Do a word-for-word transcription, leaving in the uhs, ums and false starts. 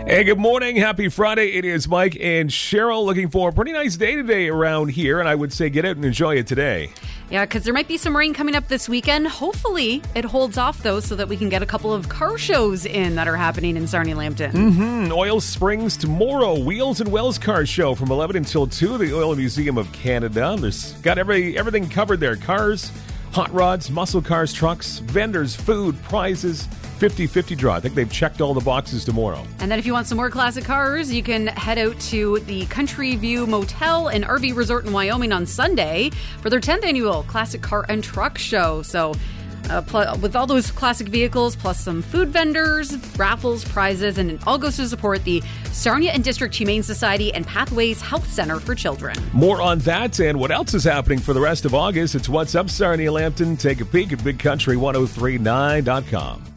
Hey, good morning. Happy Friday. It is Mike and Cheryl looking for a pretty nice day today around here, and I would say get out and enjoy it today. Yeah, because there might be some rain coming up this weekend. Hopefully it holds off, though, so that we can get a couple of car shows in that are happening in Sarnia-Lambton. Mm-hmm. Oil Springs tomorrow. Wheels and Wells Car Show from eleven until two. The Oil Museum of Canada. There's got every everything covered there. Cars, hot rods, muscle cars, trucks, vendors, food, prizes. fifty-fifty draw. I think they've checked all the boxes tomorrow. And then if you want some more classic cars, you can head out to the Country View Motel and R V Resort in Wyoming on Sunday for their tenth annual Classic Car and Truck Show. So uh, pl- with all those classic vehicles, plus some food vendors, raffles, prizes, and it all goes to support the Sarnia and District Humane Society and Pathways Health Center for Children. More on that and what else is happening for the rest of August. It's What's Up Sarnia-Lambton. Take a peek at big country ten thirty-nine dot com.